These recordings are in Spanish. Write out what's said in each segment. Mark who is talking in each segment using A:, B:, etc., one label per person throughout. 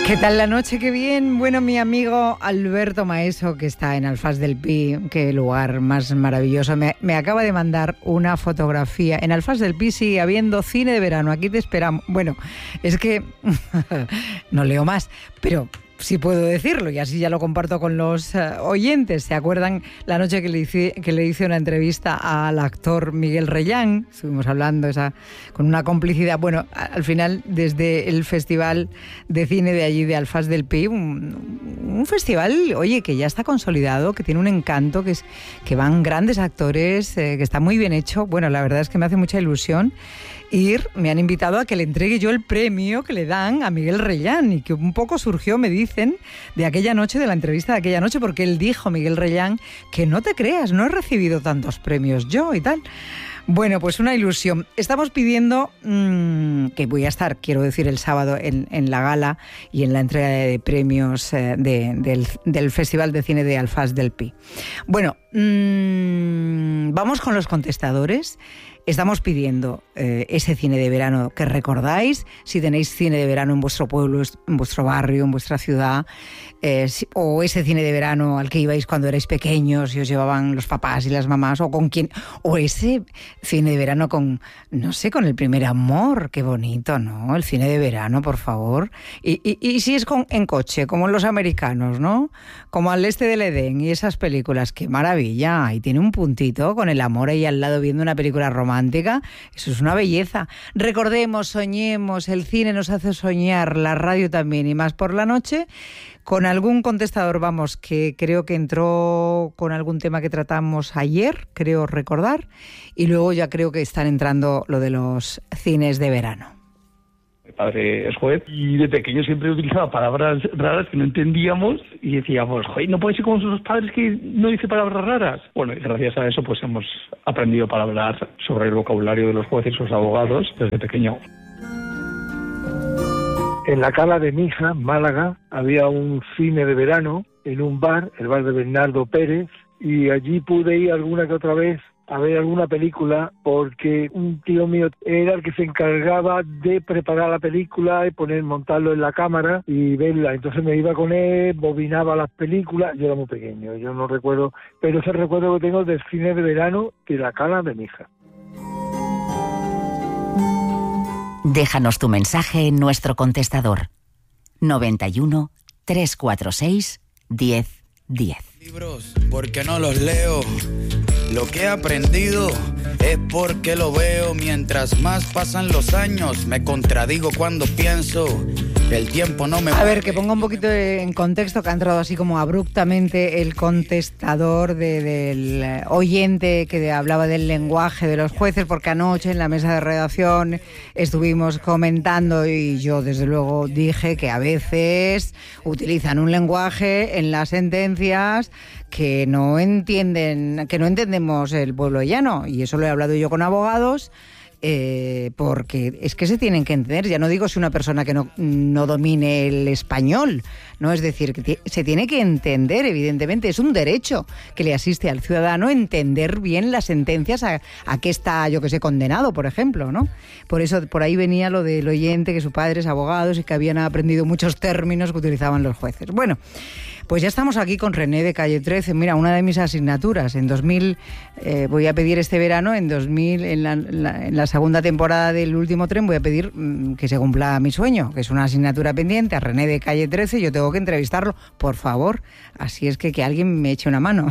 A: ¿Qué tal la noche? ¡Qué bien! Bueno, mi amigo Alberto Maeso, que está en Alfás del Pi, qué lugar más maravilloso, me acaba de mandar una fotografía. En Alfás del Pi sigue habiendo cine de verano, aquí te esperamos. Bueno, es que no leo más, pero sí puedo decirlo y así ya lo comparto con los oyentes. ¿Se acuerdan la noche que le hice una entrevista al actor Miguel Reyán? Estuvimos hablando con una complicidad. Bueno, al final, desde el Festival de Cine de allí, de Alfás del Pi, un festival, oye, que ya está consolidado, que tiene un encanto, que van grandes actores, que está muy bien hecho. Bueno, la verdad es que me hace mucha ilusión ir. Me han invitado a que le entregue yo el premio que le dan a Miguel Reyán y que un poco surgió, me dicen, de aquella noche, de la entrevista de aquella noche, porque él dijo, Miguel Reyán, que no te creas, no he recibido tantos premios yo y tal. Bueno, pues una ilusión. Estamos pidiendo que voy a estar, quiero decir, el sábado en la gala y en la entrega de premios del Festival de Cine de Alfás del Pi. Bueno, vamos con los contestadores. Estamos pidiendo ese cine de verano que recordáis, si tenéis cine de verano en vuestro pueblo, en vuestro barrio, en vuestra ciudad, o ese cine de verano al que ibais cuando erais pequeños y os llevaban los papás y las mamás, o ese cine de verano con, no sé, con el primer amor, qué bonito, ¿no? El cine de verano, por favor. Y si es en coche, como los americanos, ¿no? Como Al este del Edén y esas películas, qué maravilla. Y tiene un puntito con el amor ahí al lado viendo una película romántica. Eso es una belleza. Recordemos, soñemos, el cine nos hace soñar, la radio también, y más por la noche. Con algún contestador, vamos, que creo que entró con algún tema que tratamos ayer, creo recordar, y luego ya creo que están entrando lo de los cines de verano.
B: Mi padre es juez y de pequeño siempre utilizaba palabras raras que no entendíamos y decíamos, joder, no puede ser como sus padres que no dice palabras raras. Bueno, y gracias a eso pues hemos aprendido para hablar sobre el vocabulario de los jueces y los abogados desde pequeño.
C: En la cala de mi hija, Málaga, había un cine de verano en un bar, el bar de Bernardo Pérez, y allí pude ir alguna que otra vez a ver alguna película porque un tío mío era el que se encargaba de preparar la película y montarlo en la cámara y verla. Entonces me iba con él, bobinaba las películas. Yo era muy pequeño, yo no recuerdo, pero ese recuerdo que tengo del cine de verano de la cala de mi hija.
D: Déjanos tu mensaje en nuestro contestador 91 346 1010.
E: Libros, porque no los leo. Lo que he aprendido es porque lo veo. Mientras más pasan los años, me contradigo cuando pienso. El tiempo no me...
A: A ver, que ponga un poquito en contexto, que ha entrado así como abruptamente el contestador del oyente que hablaba del lenguaje de los jueces, porque anoche en la mesa de redacción estuvimos comentando y yo desde luego dije que a veces utilizan un lenguaje en las sentencias que no entendemos el pueblo llano, y eso lo he hablado yo con abogados. Porque es que se tienen que entender. Ya no digo si una persona que no domine el español, ¿no? Es decir, que se tiene que entender, evidentemente. Es un derecho que le asiste al ciudadano entender bien las sentencias a qué está, yo que sé, condenado, por ejemplo, ¿no? Por eso, por ahí venía lo del oyente, que su padre es abogado y que habían aprendido muchos términos que utilizaban los jueces. Bueno, pues ya estamos aquí con René de Calle 13. Mira, una de mis asignaturas en 2000, voy a pedir este verano, en 2000, en la segunda temporada del Último Tren, voy a pedir que se cumpla mi sueño, que es una asignatura pendiente, a René de Calle 13. Yo tengo que entrevistarlo, por favor. Así es que alguien me eche una mano.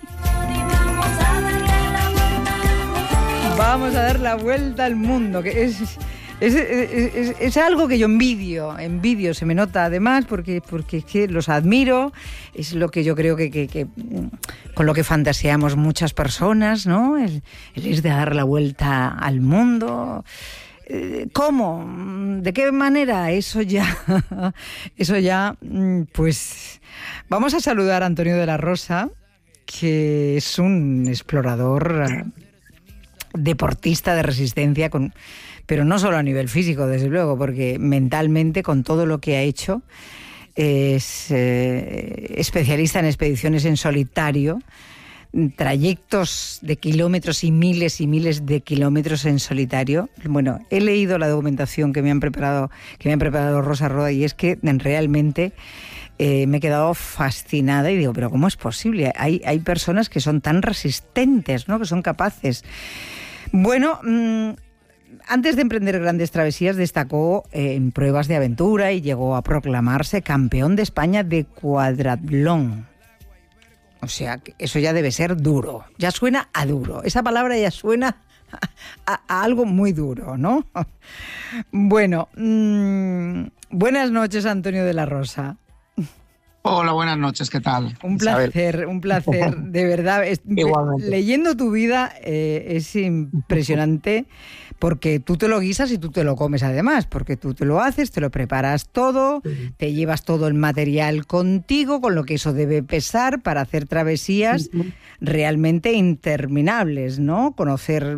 A: Vamos a dar la vuelta al mundo, que es algo que yo envidio, se me nota además, porque es que los admiro, es lo que yo creo que con lo que fantaseamos muchas personas, ¿no? El es de dar la vuelta al mundo. ¿Cómo? ¿De qué manera? Eso ya, pues vamos a saludar a Antonio de la Rosa, que es un explorador, deportista de resistencia, pero no solo a nivel físico, desde luego, porque mentalmente, con todo lo que ha hecho, es especialista en expediciones en solitario, trayectos de kilómetros y miles de kilómetros en solitario. Bueno, he leído la documentación que me han preparado Rosa Roda, y es que realmente me he quedado fascinada y digo, pero ¿cómo es posible? Hay personas que son tan resistentes, ¿no? Que son capaces. Bueno, antes de emprender grandes travesías destacó en pruebas de aventura y llegó a proclamarse campeón de España de cuadratlón. O sea, que eso ya debe ser duro. Ya suena a duro. Esa palabra ya suena a algo muy duro, ¿no? Bueno, buenas noches, Antonio de la Rosa.
F: Hola, buenas noches, ¿qué tal?
A: Un placer, de verdad.
F: Igualmente.
A: Leyendo tu vida es impresionante, porque tú te lo guisas y tú te lo comes además, porque tú te lo haces, te lo preparas todo, te llevas todo el material contigo, con lo que eso debe pesar para hacer travesías realmente interminables, ¿no? Conocer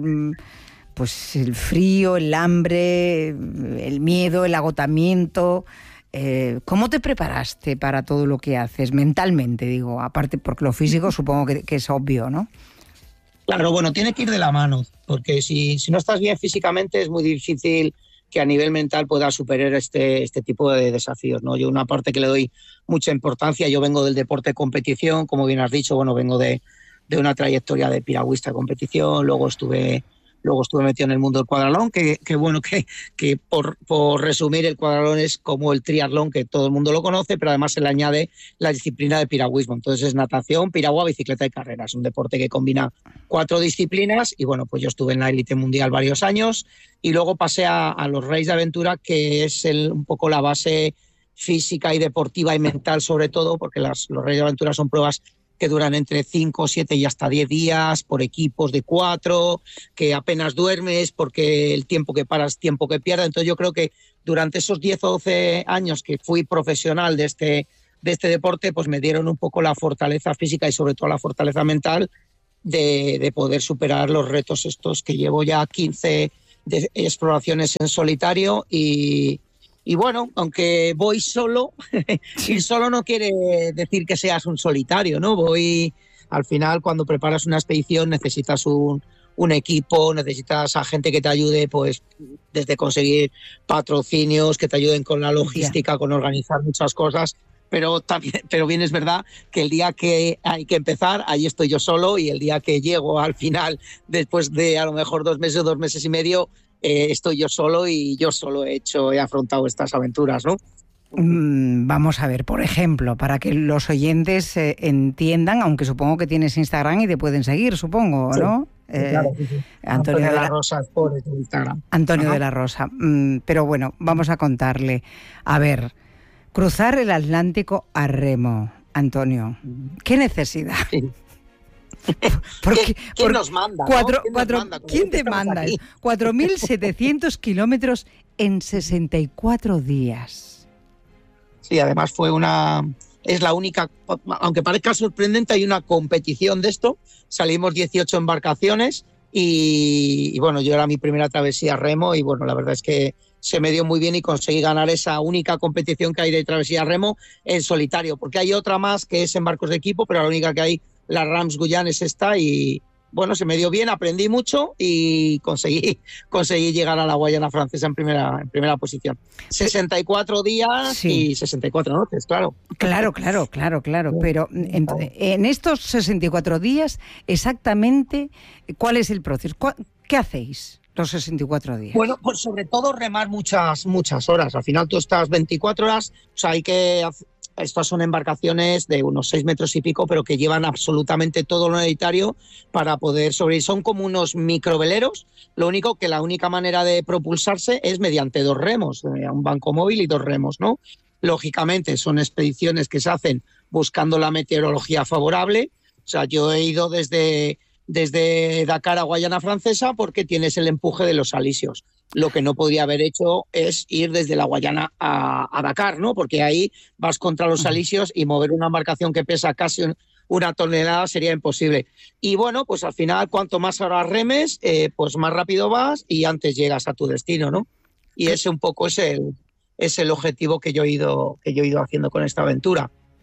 A: pues el frío, el hambre, el miedo, el agotamiento. ¿Cómo te preparaste para todo lo que haces mentalmente, digo? Aparte, porque lo físico supongo que es obvio, ¿no?
F: Claro, bueno, tiene que ir de la mano, porque si no estás bien físicamente es muy difícil que a nivel mental puedas superar este tipo de desafíos, ¿no? Yo una parte que le doy mucha importancia, yo vengo del deporte de competición, como bien has dicho, bueno, vengo de una trayectoria de piragüista de competición, luego estuve metido en el mundo del cuadralón, que bueno, que por resumir, el cuadralón es como el triatlón, que todo el mundo lo conoce, pero además se le añade la disciplina de piragüismo. Entonces es natación, piragua, bicicleta y carrera. Es un deporte que combina 4 disciplinas y bueno, pues yo estuve en la élite mundial varios años y luego pasé a los Reyes de Aventura, que es un poco la base física y deportiva y mental sobre todo, porque los Reyes de Aventura son pruebas que duran entre 5, 7 y hasta 10 días por equipos de 4, que apenas duermes porque el tiempo que paras, tiempo que pierdes. Entonces yo creo que durante esos 10 o 12 años que fui profesional de este deporte, pues me dieron un poco la fortaleza física y sobre todo la fortaleza mental de poder superar los retos estos, que llevo ya 15 de exploraciones en solitario y bueno, aunque voy solo, ir solo no quiere decir que seas un solitario, ¿no? Al final, cuando preparas una expedición necesitas un equipo, necesitas a gente que te ayude, pues desde conseguir patrocinios, que te ayuden con la logística, con organizar muchas cosas, pero bien es verdad que el día que hay que empezar, ahí estoy yo solo, y el día que llego al final, después de a lo mejor 2 meses y medio, estoy yo solo y yo solo he afrontado estas aventuras, ¿no?
A: Vamos a ver, por ejemplo, para que los oyentes entiendan, aunque supongo que tienes Instagram y te pueden seguir, supongo, ¿no?
F: Sí, claro, sí. Antonio de la Rosa por Instagram.
A: Antonio de la Rosa. Pero bueno, vamos a contarle. A ver, cruzar el Atlántico a remo, Antonio. ¿Qué necesidad? Sí.
F: ¿Quién nos manda?
A: ¿Quién te manda? 4.700 kilómetros en 64 días.
F: Sí, además es la única, aunque parezca sorprendente, hay una competición de esto. Salimos 18 embarcaciones y bueno, yo era mi primera travesía remo y bueno, la verdad es que se me dio muy bien y conseguí ganar esa única competición que hay de travesía remo en solitario, porque hay otra más que es en barcos de equipo, pero la única que hay, la Rams Guyane, es esta y bueno, se me dio bien, aprendí mucho y conseguí llegar a la Guayana Francesa en primera posición. 64 días sí. Y 64 noches, claro.
A: Claro. Pero en estos 64 días, exactamente, ¿cuál es el proceso? ¿Qué hacéis los 64 días?
F: Bueno, pues sobre todo remar muchas horas. Al final tú estás 24 horas, o sea, estas son embarcaciones de unos 6 metros y pico, pero que llevan absolutamente todo lo necesario para poder sobrevivir. Son como unos microveleros, lo único que la única manera de propulsarse es mediante 2 remos, un banco móvil y 2 remos, ¿no? Lógicamente son expediciones que se hacen buscando la meteorología favorable. O sea, yo he ido desde Dakar a Guayana Francesa porque tienes el empuje de los alisios. Lo que no podría haber hecho es ir desde la Guayana a Dakar, ¿no? Porque ahí vas contra los alisios y mover una embarcación que pesa casi 1 tonelada sería imposible. Y bueno, pues al final, cuanto más horas remes, pues más rápido vas y antes llegas a tu destino, ¿no? Y ese un poco es el objetivo que yo he ido haciendo con esta aventura.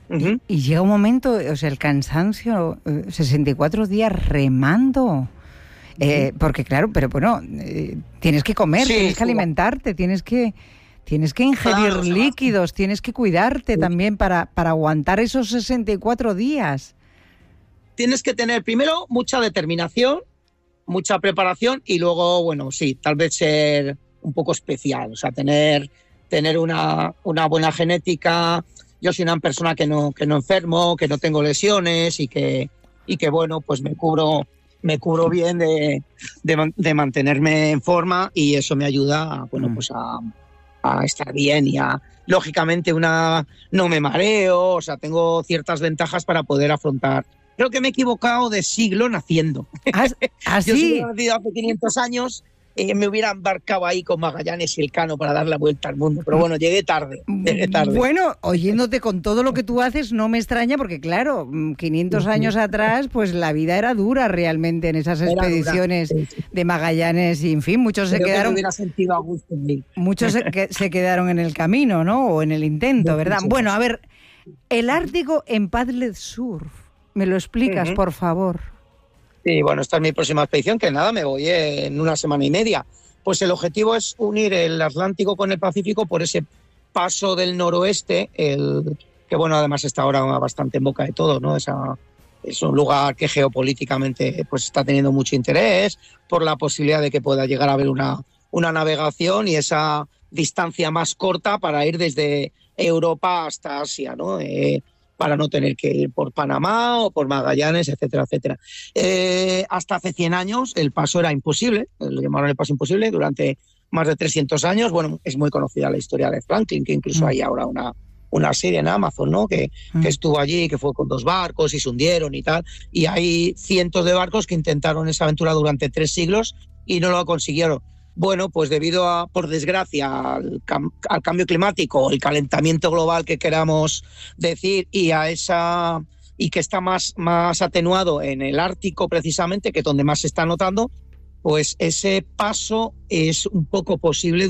A: Y llega un momento, o sea, el cansancio, 64 días remando. Porque claro, pero bueno, tienes que comer, tienes que alimentarte, tienes que ingerir líquidos, tienes que cuidarte también para aguantar esos 64 días.
F: Tienes que tener primero mucha determinación, mucha preparación y luego, bueno, sí, tal vez ser un poco especial, o sea, tener una buena genética. Yo soy una persona que no enfermo, que no tengo lesiones y que bueno, pues me cubro bien de mantenerme en forma y eso me ayuda, bueno, pues a estar bien y lógicamente no me mareo, o sea, tengo ciertas ventajas para poder afrontar. Creo que me he equivocado de siglo naciendo.
A: ¿Así?
F: Yo si hubiera nacido hace 500 años, me hubiera embarcado ahí con Magallanes y Elcano para dar la vuelta al mundo. Pero bueno, llegué tarde.
A: Bueno, oyéndote con todo lo que tú haces, no me extraña porque, claro, 500 años atrás, pues la vida era dura realmente en esas expediciones de Magallanes y, en fin, muchos se quedaron...
F: hubiera sentido a gusto en mí.
A: Muchos se quedaron en el camino, ¿no? O en el intento, ¿verdad? Bueno, a ver, el Ártico en Paddle Surf. ¿Me lo explicas, por favor?
F: Sí, bueno, esta es mi próxima expedición, que nada, me voy en una semana y media. Pues el objetivo es unir el Atlántico con el Pacífico por ese paso del noroeste, que bueno, además está ahora bastante en boca de todo, ¿no? Es un lugar que geopolíticamente pues está teniendo mucho interés por la posibilidad de que pueda llegar a haber una navegación y esa distancia más corta para ir desde Europa hasta Asia, ¿no? Para no tener que ir por Panamá o por Magallanes, etcétera, etcétera. Hasta hace 100 años el paso era imposible, lo llamaron el paso imposible, durante más de 300 años. Bueno, es muy conocida la historia de Franklin, que incluso hay ahora una serie en Amazon, ¿no? Que estuvo allí, que fue con 2 barcos y se hundieron y tal. Y hay cientos de barcos que intentaron esa aventura durante 3 siglos y no lo consiguieron. Bueno, pues debido por desgracia, al cambio climático, el calentamiento global que queramos decir, y que está más atenuado en el Ártico precisamente, que es donde más se está notando, pues ese paso es un poco posible